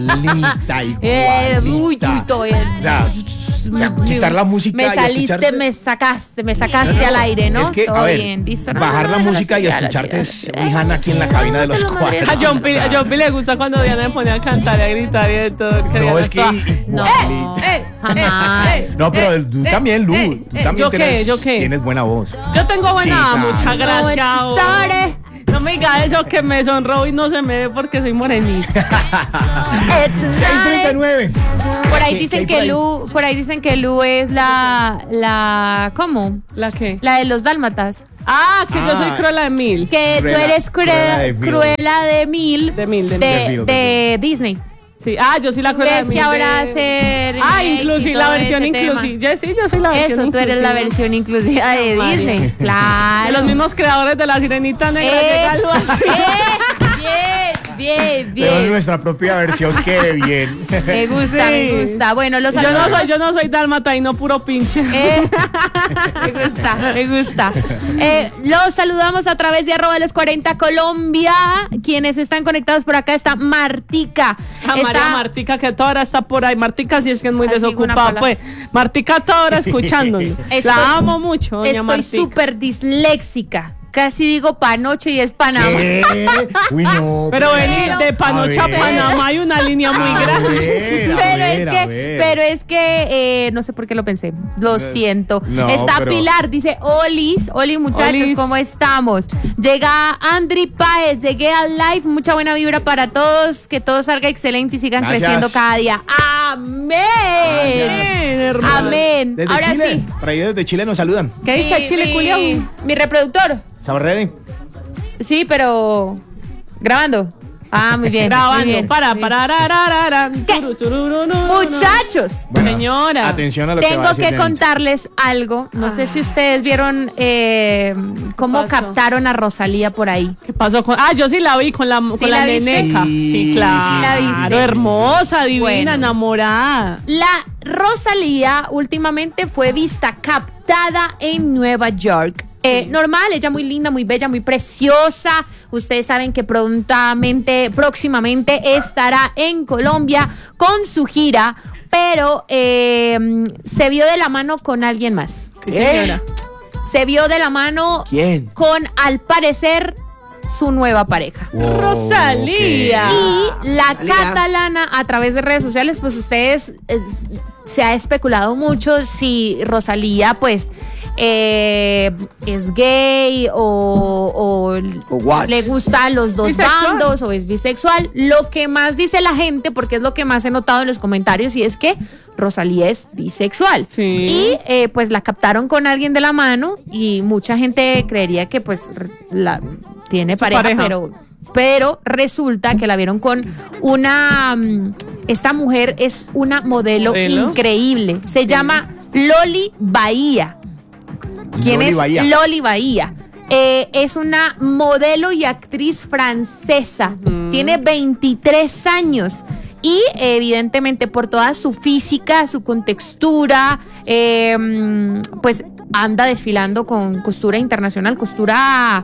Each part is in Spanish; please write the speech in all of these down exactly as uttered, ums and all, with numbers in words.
Igualita, igualita. Eh, uy, uy, todo bien. O sea, o sea, quitar la música me y saliste, escucharte. me sacaste, me sacaste no, no, al aire, ¿no? Es que, todo a ver, bien, listo. No, bajar no, la no, música no, y escucharte no, es Rihanna aquí en la cabina de los cuadros. A John a John le gusta cuando Diana me pone a cantar y a gritar y de todo. Que no, Diana es que no, eh, jamás. eh, eh, no, pero eh, tú eh, también, Lu. eh, Tú eh, también ¿yo tienes, qué? ¿Yo qué? tienes buena voz. Yo tengo buena, Sí, muchas gracias. No, sorry. No me diga eso que me sonrojo y no se me ve porque soy morenita. seis treinta y nueve. Por ahí ¿Qué- dicen qué hay que por ahí? Lu, por ahí dicen que Lu es la, la, ¿cómo? ¿La qué? La de los dálmatas. Ah, que yo soy Ah. Cruella de Mil. Que Cruella- tú eres Cruella de Cruella, Vil. Cruella de Mil De Mil, de de, Mil. De Vil, de de Disney. Sí. Ah, yo soy la Cruella de ¿Ves Mil. que ahora de- hacer Ah, remakes y inclusive, todo la versión ese tema? inclusiva. Ya sí, yo soy la versión Eso, tú eres la inclusiva. versión inclusiva de María. Disney. De Claro. los mismos creadores de la Sirenita Negra. Eh, llega algo así. eh, bien, bien, Pero bien. nuestra propia versión quede bien. Me gusta, Sí. me gusta. Bueno, los Yo no saludamos. soy, yo no soy dálmata y no puro pinche. Eh, me gusta, me gusta. Eh, los saludamos a través de arroba los cuarenta Colombia. Quienes están conectados por acá está Martica. A María Está- Martica, que a toda hora está por ahí. Martica, sí es que es muy Así, una desocupada, pala. pues. Martica a toda hora escuchándonos. Estoy- La amo mucho, doña Estoy Martica. súper disléxica. Casi digo panoche y es Panamá. ¿Qué? Uy, no. Pero Pero- venir de Panocha a A ver. Panamá hay una línea muy A grande. ver, a Pero ver, es a que, ver. pero es que eh, no sé por qué lo pensé. Lo siento. no, Está pero- Pilar, dice Olis, Oli muchachos, Olis. ¿cómo estamos? Llega Andri Páez, llegué al live, mucha buena vibra para todos, que todo salga excelente y sigan Gracias. creciendo cada día. Amén. Amén, hermano. Amén. Desde Ahora Chile, sí. por ahí desde Chile nos saludan. ¿Qué dice Mi- Chile, mi- culiao? Mi reproductor. ¿Estamos ready? Sí, pero grabando. Ah, muy bien. muy Grabando. bien, para, muy para, para, ¿Qué? Muchachos. Bueno, Señora. Atención a lo que va Tengo a decir que Dianita. contarles algo. No sé si ustedes vieron eh, cómo pasó? captaron a Rosalía por ahí. ¿Qué pasó con.? Ah, yo sí la vi con la, con la la viste? neneca. Sí, Sí, claro. sí la viste. Claro, hermosa, divina, Bueno. enamorada. La Rosalía últimamente fue vista captada en Nueva York. Eh, normal, ella muy linda, muy bella, muy preciosa. Ustedes saben que prontamente, próximamente estará en Colombia con su gira, pero eh, se vio de la mano con alguien más. Sí, señora. Se vio de la mano ¿Quién? con, al parecer, su nueva pareja. Wow, Rosalía. ok. Y la Rosalía. catalana, a través de redes sociales, pues ustedes, es- se ha especulado mucho si Rosalía, pues, eh, es gay o, o O what? le gustan los dos Bisexual. bandos o es bisexual. Lo que más dice la gente, porque es lo que más he notado en los comentarios, y es que Rosalía es bisexual. Sí. Y eh, pues la captaron con alguien de la mano y mucha gente creería que pues r- la tiene Su pareja, pareja. pero pero resulta que la vieron con una mm, esta mujer es una modelo, ¿Modelo? increíble. Se llama Loli Bahía. ¿Quién Loli es Bahía. Loli Bahía? Eh, es una modelo y actriz francesa. Tiene veintitrés años. Y evidentemente por toda su física, su contextura, eh, pues anda desfilando con costura internacional, costura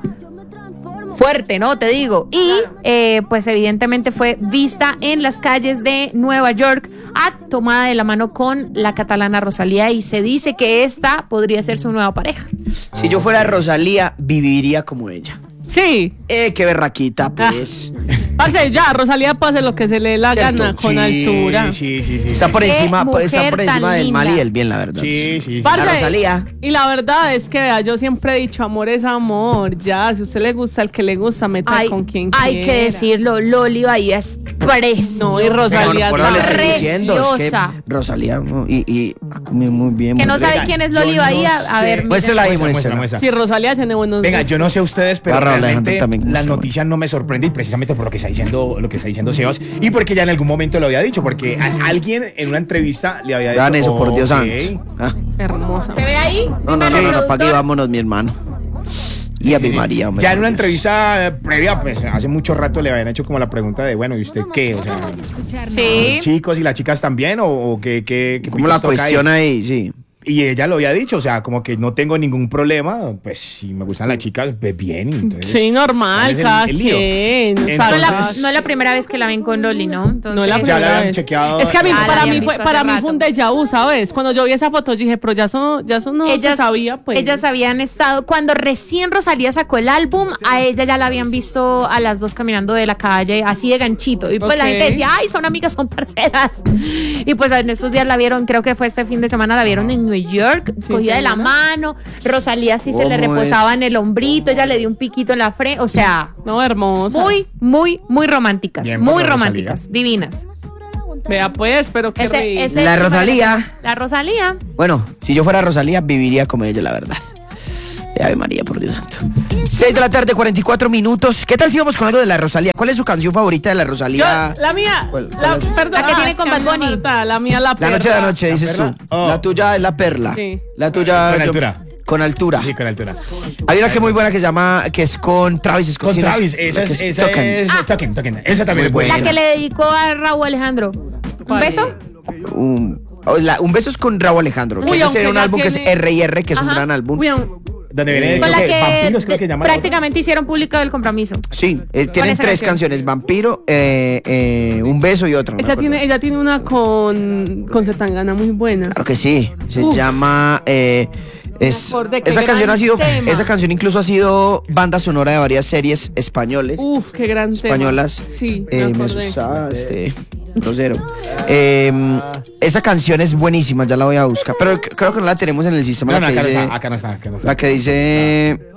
fuerte, ¿no? Te digo. Y eh, pues evidentemente fue vista en las calles de Nueva York, a tomada de la mano con la catalana Rosalía, y se dice que esta podría ser su nueva pareja. Si yo fuera Rosalía, viviría como ella. Sí. Eh, qué berraquita, pues. Parce, ya, Rosalía pase lo que se le dé la Cierto. gana con Sí, altura. Sí, sí, sí. Está por Qué encima, pues, está mujer por encima tan del mal y linda. del bien, la verdad. Sí, sí, sí. Parce, La Rosalía. Y la verdad es que, vea, yo siempre he dicho, amor es amor. Ya, si a usted le gusta el que le gusta, meta Hay, con quien hay quiera. que decirlo, Loli Bahía es preciosa. No, y Rosalía Por eso le estoy Preciosa. diciendo, es que Rosalía, ¿no? y, y ha comido muy bien. Que muy no sabe rica. quién es Yo Loli no Bahía. A sé. ver, Muéstrala ahí, Muestra, muéstrala. muestra, muestra. Si Rosalía tiene buenos Venga, gustos. yo no sé ustedes, pero Barra, Alejandro realmente también, la sí. noticia no me sorprende, y precisamente por lo que está diciendo, lo que está diciendo Sebas, y porque ya en algún momento lo había dicho, porque a- algualguien en una entrevista le había dicho. Vean eso, por Dios ok. santo. Ah, Hermosa. ¿se ve ahí? no, no, no, Dime, no, no, para productor. aquí vámonos, mi hermano. Y a mi María, hombre. Ya en por una Dios. entrevista eh, previa, pues hace mucho rato le habían hecho como la pregunta de, bueno, ¿y usted qué? O sea, Sí. ¿chicos y las chicas también? ¿O, o qué, qué, qué ¿Cómo la pitos toca ahí? cuestión ahí? Sí. y ella lo había dicho, o sea, como que no tengo ningún problema, pues si me gustan las chicas, pues bien. Entonces, Sí, normal, ¿cuál es el- cada el lío? quien. o sea, No es, la, Entonces- no es la primera vez que la ven con Loli, ¿no? Entonces, No es la Ya primera la habían vez. chequeado. Es que a mí, Ya la para habían mí fue, visto para hace mí fue un rato. déjà vu, ¿sabes? Cuando yo vi esa foto, yo dije, pero ya eso, ya eso no ellas, se sabía, pues. ellas habían estado, cuando recién Rosalía sacó el álbum, a ella ya la habían visto a las dos caminando de la calle, así de ganchito. Y pues la Ok. gente decía, ay, son amigas, son parceras. Y pues en estos días la vieron, creo que fue este fin de semana, la vieron en New York, Sí, cogida de la señora. mano. Rosalía sí se le ¿Cómo reposaba es? en el hombrito, ella le dio un piquito en la frente. O sea, No, hermosa. muy, muy, muy románticas. Bien por muy la románticas, divinas. Vea, pues, pero qué Ese- rico. ese La chico- Rosalía. La Rosalía. Bueno, si yo fuera Rosalía, viviría como ella, la verdad. Ave María, por Dios santo. seis de la tarde, cuarenta y cuatro minutos. ¿Qué tal si vamos con algo de la Rosalía? ¿Cuál es su canción favorita de la Yo, Rosalía? la mía, ¿Cuál- la, cuál es? perdón, La que tiene es con a Bad mí me Bunny. falta, La mía, la La perra. noche de la noche, dices perla? tú. Oh. La tuya es la perla. Sí. La tuya. Con yo- altura. Con altura. Sí, con altura. Hay una que es muy buena que se llama, que es con Travis Scott. Con ¿sí? Travis, La esa que es, esa Token. es Token, Token. Esa también Muy es La buena. que le dedicó a Raúl Alejandro. ¿Un ¿Cuál? beso? Un, oh, la- un beso es con Raúl Alejandro. Uy, que aunque tiene un ya álbum que es tiene- R y R, que es un Ajá. gran álbum. Uy, aún- Donde viene, Con creo la que que Vampiros, creo que llama la otra. prácticamente hicieron público el compromiso. Sí, eh, tienen esa tres canción? canciones: Vampiro, eh, eh, Un beso y otra. no me esa acuerdo. tiene, ella tiene una con, con Zetangana muy buena. Claro que sí. Se Uf. llama. eh, es, acordé, qué esa canción gran ha sido. tema. Esa canción incluso ha sido banda sonora de varias series españoles. Uf, qué gran tema. españolas. Sí, Eh, me me acordé. asustaste. Grosero. Eh, esa canción es buenísima, ya la voy a buscar. Pero c- creo que no la tenemos en el sistema. No, la no, que acá no dice- está, acá no está, acá no está. La que dice. eh,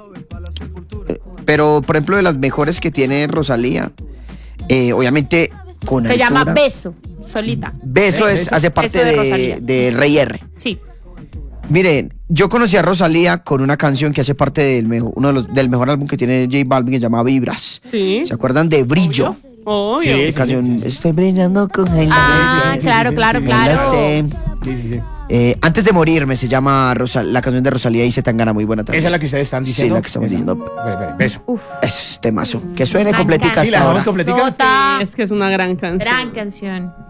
Pero, por ejemplo, de las mejores que tiene Rosalía, eh, obviamente con Se altura. llama Beso, solita. Beso es, Beso. hace parte Beso de de, Rosalía. de Rey R. Sí. Miren, yo conocí a Rosalía con una canción que hace parte del mejor, uno de los, del mejor álbum que tiene J Balvin, que se llama Vibras. Sí. ¿Se acuerdan de Brillo? Obvio. Sí, La canción sí, sí. Estoy brillando con highlight. Ah, sí, sí, claro, sí, claro, sí, sí. No la claro. sé. Sí, sí, sí. Eh, Antes de morirme se llama Rosal- la canción de Rosalía y Zetangana, muy buena también. Esa es la que ustedes están Sí, diciendo. la que estamos Esa. diciendo. Espere, espere, Beso. Uf. Es temazo. Que suene Gran completica canción. Sí, la hasta dejamos ahora. completica. Sota. Es que es una gran canción. Gran canción.